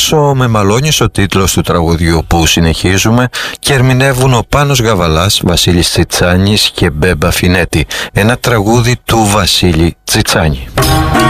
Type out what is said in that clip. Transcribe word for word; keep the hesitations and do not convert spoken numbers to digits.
«Πόσο με μαλώνεις» ο τίτλος του τραγουδιού που συνεχίζουμε και ερμηνεύουν ο Πάνος Γαβαλάς, Βασίλης Τσιτσάνης και Μπέμπα Φινέτη. Ένα τραγούδι του Βασίλη Τσιτσάνη.